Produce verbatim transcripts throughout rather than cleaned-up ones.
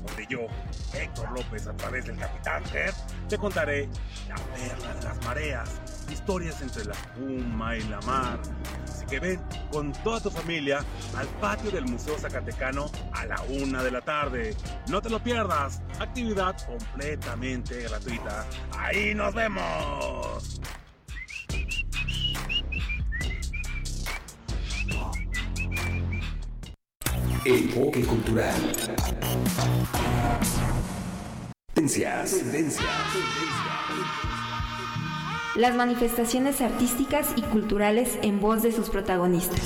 donde yo, Héctor López, a través del Capitán Ted, te contaré la perla de las mareas, historias entre la espuma y la mar. Así que ven con toda tu familia al patio del Museo Zacatecano a la una de la tarde. No te lo pierdas, actividad completamente gratuita. ¡Ahí nos vemos! Enfoque cultural. Tendencias, tendencias, Las manifestaciones artísticas y culturales en voz de sus protagonistas.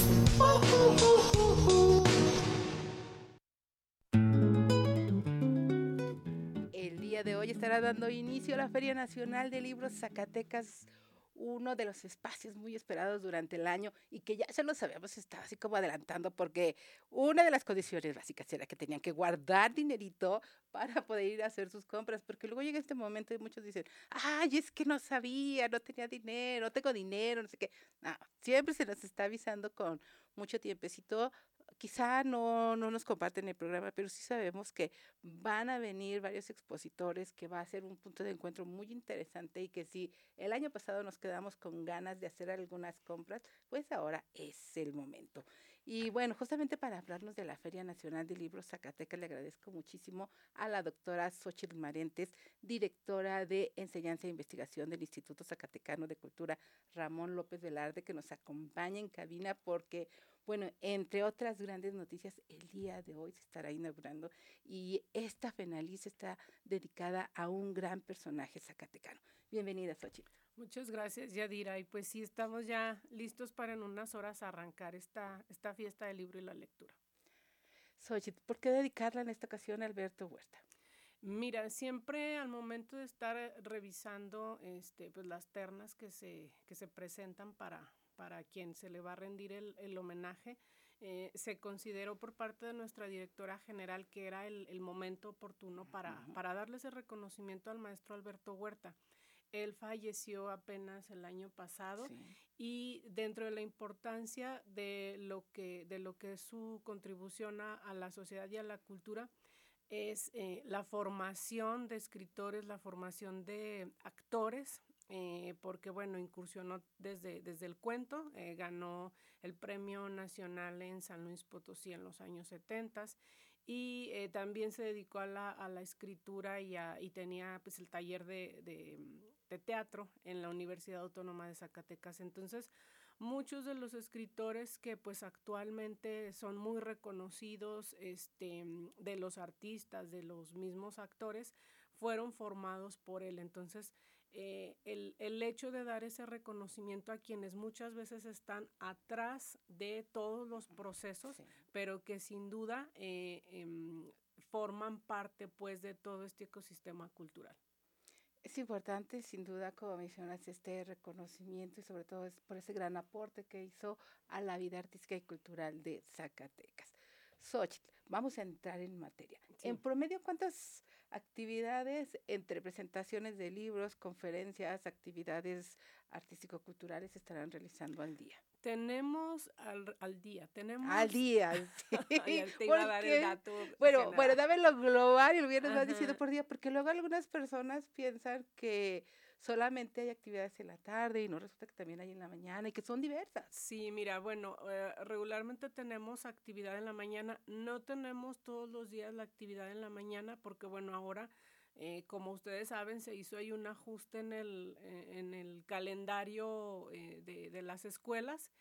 El día de hoy estará dando inicio a la Feria Nacional de Libros Zacatecas, uno de los espacios muy esperados durante el año y que ya se los habíamos estado así como adelantando porque una de las condiciones básicas era que tenían que guardar dinerito para poder ir a hacer sus compras, porque luego llega este momento y muchos dicen, ay, es que no sabía, no tenía dinero, no tengo dinero, no sé qué. No, siempre se nos está avisando con mucho tiempecito. Quizá no, no nos comparten el programa, pero sí sabemos que van a venir varios expositores, que va a ser un punto de encuentro muy interesante y que si el año pasado nos quedamos con ganas de hacer algunas compras, pues ahora es el momento. Y bueno, justamente para hablarnos de la Feria Nacional de Libros Zacatecas, le agradezco muchísimo a la doctora Xóchitl Marentes, directora de Enseñanza e Investigación del Instituto Zacatecano de Cultura Ramón López Velarde, que nos acompaña en cabina porque, bueno, entre otras grandes noticias, el día de hoy se estará inaugurando y esta FENALIZ está dedicada a un gran personaje zacatecano. Bienvenida, Xóchitl. Muchas gracias, Yadira. Y pues sí, estamos ya listos para en unas horas arrancar esta, esta fiesta del libro y la lectura. Xóchitl, ¿por qué dedicarla en esta ocasión a Alberto Huerta? Mira, siempre al momento de estar revisando este, pues las ternas que se, que se presentan para, para quien se le va a rendir el, el homenaje, eh, se consideró por parte de nuestra directora general que era el, el momento oportuno para, uh-huh. para darle ese reconocimiento al maestro Alberto Huerta. Él falleció apenas el año pasado, sí. Y dentro de la importancia de lo que, de lo que es su contribución a, a la sociedad y a la cultura, es eh, la formación de escritores, la formación de actores, eh, porque bueno, incursionó desde, desde el cuento, eh, ganó el Premio Nacional en San Luis Potosí en los años setenta y eh, también se dedicó a la, a la escritura y, a, y tenía pues el taller de, de, de teatro en la Universidad Autónoma de Zacatecas. Entonces, muchos de los escritores que pues actualmente son muy reconocidos, este, de los artistas, de los mismos actores, fueron formados por él. Entonces, eh, el, el hecho de dar ese reconocimiento a quienes muchas veces están atrás de todos los procesos, sí. pero que sin duda eh, eh, forman parte pues de todo este ecosistema cultural. Es importante, sin duda, como mencionas, este reconocimiento y sobre todo es por ese gran aporte que hizo a la vida artística y cultural de Zacatecas. Xóchitl, vamos a entrar en materia. Sí. En promedio, ¿cuántas actividades entre presentaciones de libros, conferencias, actividades artístico-culturales estarán realizando al día? Tenemos al, al día, tenemos... Al día, sí. Ya te iba a dar el dato. Bueno, bueno, dame lo global y lo vienes más diciendo por día, porque luego algunas personas piensan que solamente hay actividades en la tarde y no resulta que también hay en la mañana y que son diversas. Sí, mira, bueno, eh, regularmente tenemos actividad en la mañana, no tenemos todos los días la actividad en la mañana porque, bueno, ahora... Eh, como ustedes saben, se hizo ahí un ajuste en el, eh, en el calendario eh, de, de las escuelas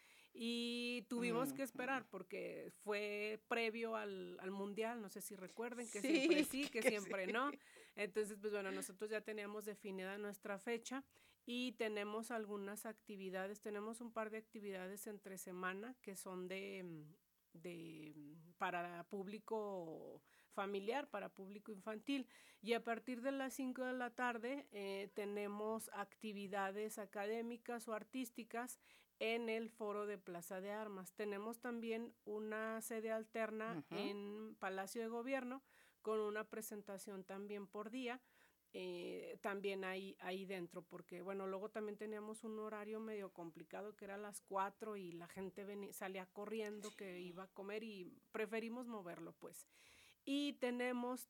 y tuvimos mm, que esperar porque fue previo al, al mundial, no sé si recuerden que sí, siempre sí, que, que siempre sí. no. Entonces, pues bueno, nosotros ya teníamos definida nuestra fecha y tenemos algunas actividades, tenemos un par de actividades entre semana que son de... de para público familiar, para público infantil, y a partir de las cinco de la tarde eh, tenemos actividades académicas o artísticas en el foro de Plaza de Armas. Tenemos también una sede alterna uh-huh. en Palacio de Gobierno con una presentación también por día, Eh, también ahí, ahí dentro, porque bueno, luego también teníamos un horario medio complicado que era a las cuatro y la gente venía, salía corriendo sí. que iba a comer y preferimos moverlo pues. Y tenemos